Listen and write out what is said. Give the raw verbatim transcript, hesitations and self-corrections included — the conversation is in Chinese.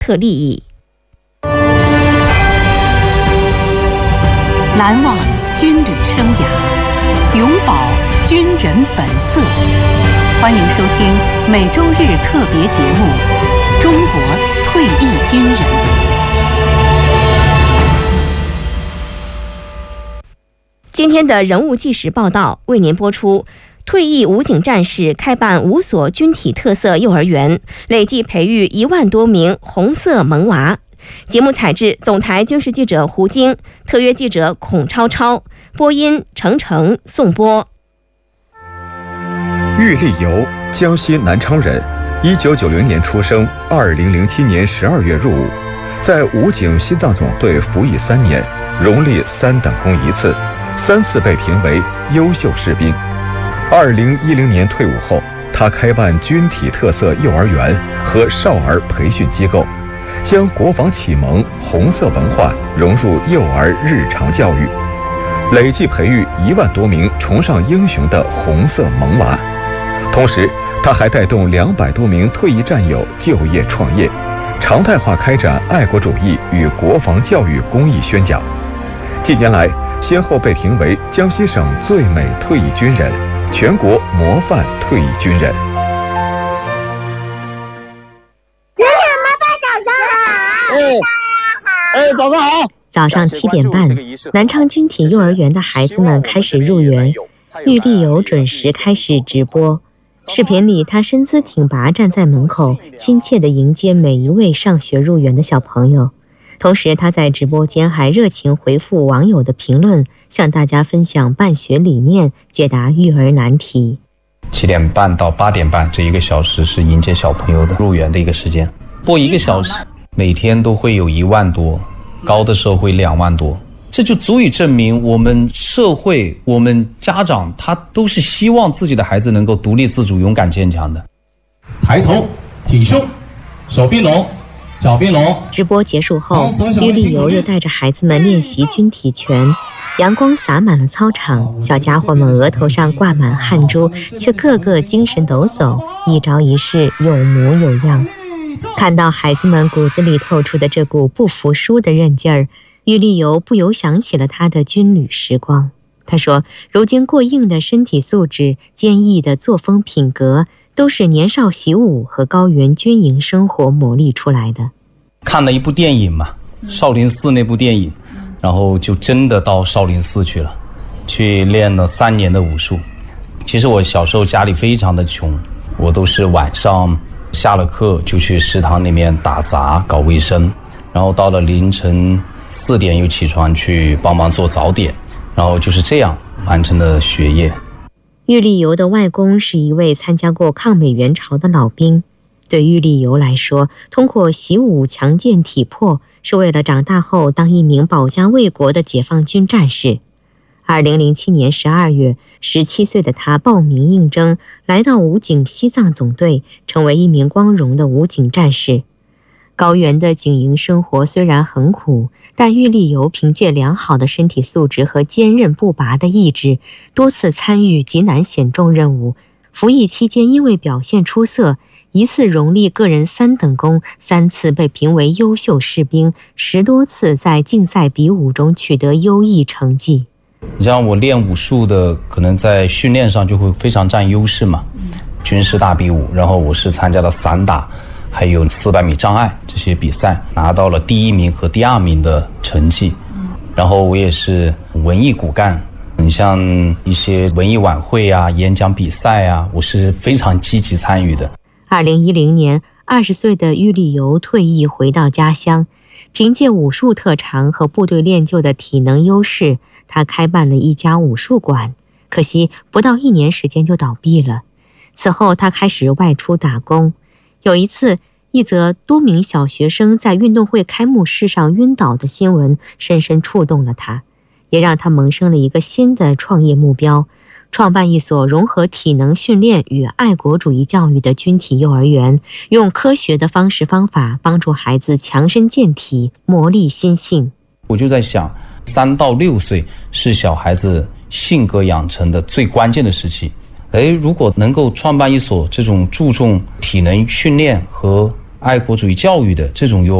特利益。 难忘军旅生涯，永葆军人本色。欢迎收听每周日特别节目《中国退役军人》。 今天的人物纪实报道为您播出：退役武警战士开办五所军体特色幼儿园，累计培育一万多名红色萌娃。节目采制总台军事记者胡晶，特约记者孔超超，播音程程、宋波。 郁立游，江西南昌人，一九九零年出生，二零零七年十二月入伍，在武警西藏总队服役三年，荣立三等功一次，三次被评为优秀士兵。二零一零年退伍后，他开办军体特色幼儿园和少儿培训机构，将国防启蒙、红色文化融入幼儿日常教育，累计培育一万多名崇尚英雄的红色萌娃。同时，他还带动两百多名退役战友就业创业，常态化开展爱国主义与国防教育公益宣讲。近年来，先后被评为江西省最美退役军人、全国模范退役军人。 哎，早上好！ 早上七点半，南昌军体幼儿园的孩子们开始入园，郁立游准时开始直播。视频里，他身姿挺拔站在门口，亲切地迎接每一位上学入园的小朋友。同时，他在直播间还热情回复网友的评论，向大家分享办学理念，解答育儿难题。 七点半到八点半这一个小时是迎接小朋友的入园的一个时间，播一个小时，每天都会有一万多，高的时候会两万多，这就足以证明我们社会、我们家长他都是希望自己的孩子能够独立自主、勇敢坚强的。 抬头挺胸，手并拢，脚并拢。 直播结束后，郁立游又带着孩子们练习军体拳，阳光洒满了操场，小家伙们额头上挂满汗珠，却个个精神抖擞，一招一式有模有样。看到孩子们骨子里透出的这股不服输的韧劲儿，郁立游不由想起了他的军旅时光。他说，如今过硬的身体素质、坚毅的作风品格，都是年少习武和高原军营生活磨砺出来的。 看了一部电影嘛，少林寺那部电影，然后就真的到少林寺去了，去练了三年的武术。其实我小时候家里非常的穷，我都是晚上下了课就去食堂里面打杂搞卫生，然后到了凌晨四点又起床去帮忙做早点，然后就是这样完成了学业。 郁立游的外公是一位参加过抗美援朝的老兵，对郁立游来说，通过习武强健体魄，是为了长大后当一名保家卫国的解放军战士。二零零七年十二月，十七岁的他报名应征，来到武警西藏总队，成为一名光荣的武警战士。高原的警营生活虽然很苦，但郁立游凭借良好的身体素质和坚韧不拔的意志，多次参与极难险重任务。服役期间因为表现出色，一次荣立个人三等功，三次被评为优秀士兵，十多次在竞赛比武中取得优异成绩。 你像我练武术的，可能在训练上就会非常占优势嘛，军事大比武，然后我是参加了散打还有四百米障碍这些比赛，拿到了第一名和第二名的成绩。然后我也是文艺骨干，你像一些文艺晚会啊、演讲比赛啊，我是非常积极参与的。 二零一零年，二十岁的郁立游退役回到家乡，凭借武术特长和部队练就的体能优势，他开办了一家武术馆，可惜不到一年时间就倒闭了。此后他开始外出打工，有一次，一则多名小学生在运动会开幕式上晕倒的新闻深深触动了他，也让他萌生了一个新的创业目标，创办一所融合体能训练与爱国主义教育的军体幼儿园，用科学的方式方法帮助孩子强身健体，磨砺心性。 我就在想，三到六岁是小孩子性格养成的最关键的时期。哎，如果能够创办一所这种注重体能训练和爱国主义教育的这种有